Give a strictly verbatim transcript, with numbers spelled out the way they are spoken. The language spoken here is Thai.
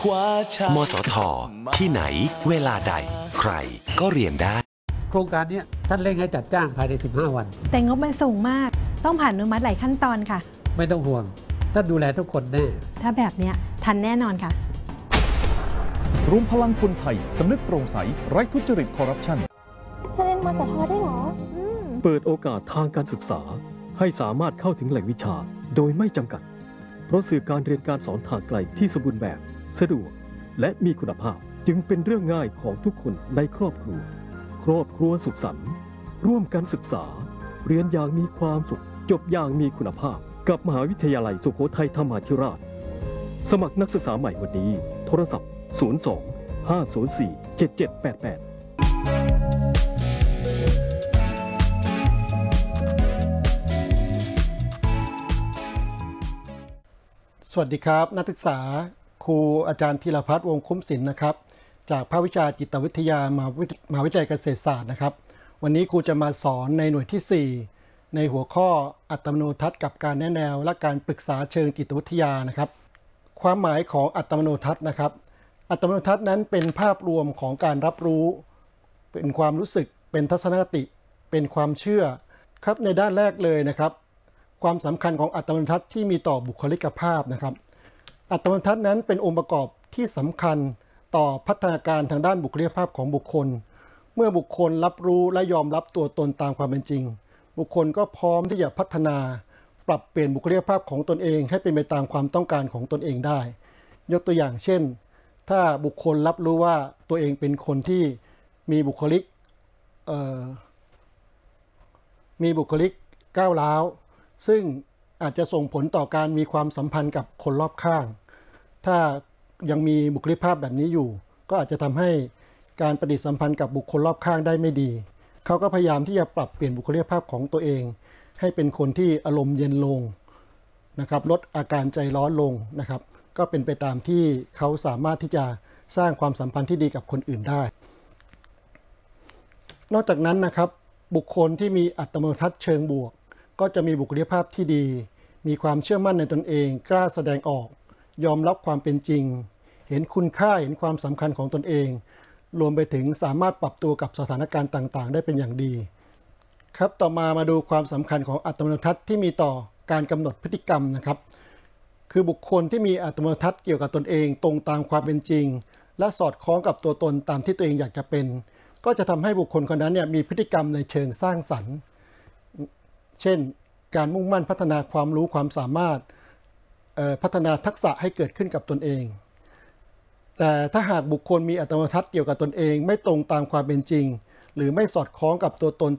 มสท.ที่ไหนเวลาใดใครก็เรียนได้โครงการนี้ท่านเร่งให้จัดจ้างภายในสิบห้าวันแต่งบมันสูงมากต้องผ่านอนุมัติหลายขั้นตอนค่ะไม่ต้องห่วงท่านดูแลทุกคนแน่ถ้าแบบเนี้ยทันแน่นอนค่ะรวมพลังคนไทยสำนึกโปร่งใสไร้ทุจริตคอร์รัปชันเธอเรียนมสทได้หรอเปิดโอกาสทางการศึกษาให้สามารถเข้าถึงแหล่งวิชาโดยไม่จำกัดเพราะสื่อการเรียนการสอนทางไกลที่สมบูรณ์แบบสะดวกและมีคุณภาพจึงเป็นเรื่องง่ายของทุกคนในครอบครัวครอบครัวสุขสันต์ร่วมกันศึกษาเรียนอย่างมีความสุขจบอย่างมีคุณภาพกับมหาวิทยาลัยสุโขทัยธรรมาธิราชสมัครนักศึกษาใหม่วันนี้โทรศัพท์ศูนย์ สอง ห้า ศูนย์ สี่ เจ็ด เจ็ด แปด แปดสวัสดีครับนักศึกษาครูอาจารย์ธีรพัฒน์วงคุ้มศิลป์นะครับจากภาควิชาจิตวิทยามหาวิทยาลัยเกษตรศาสตร์นะครับวันนี้ครูจะมาสอนในหน่วยที่สี่ในหัวข้ออัตโนทัศน์กับการแนะแนวและการปรึกษาเชิงจิตวิทยานะครับความหมายของอัตโนทัศน์นะครับอัตโนทัศน์นั้นเป็นภาพรวมของการรับรู้เป็นความรู้สึกเป็นทัศนคติเป็นความเชื่อครับในด้านแรกเลยนะครับความสำคัญของอัตโนทัศน์ที่มีต่อบุคลิกภาพนะครับอัตโนทัศน์นั้นเป็นองค์ประกอบที่สำคัญต่อพัฒนาการทางด้านบุคลิกภาพของบุคคลเมื่อบุคคลรับรู้และยอมรับตัวตนตามความเป็นจริงบุคคลก็พร้อมที่จะพัฒนาปรับเปลี่ยนบุคลิกภาพของตนเองให้เป็นไปตามความต้องการของตนเองได้ยกตัวอย่างเช่นถ้าบุคคลรับรู้ว่าตัวเองเป็นคนที่มีบุคลิกมีบุคลิกก้าวร้าวซึ่งอาจจะส่งผลต่อการมีความสัมพันธ์กับคนรอบข้างถ้ายังมีบุคลิกภาพแบบนี้อยู่ก็อาจจะทำให้การปฏิสัมพันธ์กับบุคคลรอบข้างได้ไม่ดีเขาก็พยายามที่จะปรับเปลี่ยนบุคลิกภาพของตัวเองให้เป็นคนที่อารมณ์เย็นลงนะครับลดอาการใจร้อนลงนะครับก็เป็นไปตามที่เขาสามารถที่จะสร้างความสัมพันธ์ที่ดีกับคนอื่นได้นอกจากนั้นนะครับบุคคลที่มีอัตโนทัศน์เชิงบวกก็จะมีบุคลิกภาพที่ดีมีความเชื่อมั่นในตนเองกล้าแสดงออกยอมรับความเป็นจริงเห็นคุณค่าเห็นความสำคัญของตนเองรวมไปถึงสามารถปรับตัวกับสถานการณ์ต่างๆได้เป็นอย่างดีครับต่อมามาดูความสำคัญของอัตโนทัศน์ที่มีต่อการกำหนดพฤติกรรมนะครับคือบุคคลที่มีอัตโนทัศน์เกี่ยวกับตนเองตรงตามความเป็นจริงและสอดคล้องกับตัวตนตามที่ตัวเองอยากจะเป็นก็จะทำให้บุคคลคนนั้นเนี่ยมีพฤติกรรมในเชิงสร้างสรรค์เช่นการมุ่งมั่นพัฒนาความรู้ความสามารถพัฒนาทักษะให้เกิดขึ้นกับตนเองแต่ถ้าหากบุคคลมีอัตโนทัศน์เกี่ยวกับตนเองไม่ตรงตามความเป็นจริงหรือไม่สอดคล้องกับตัวตน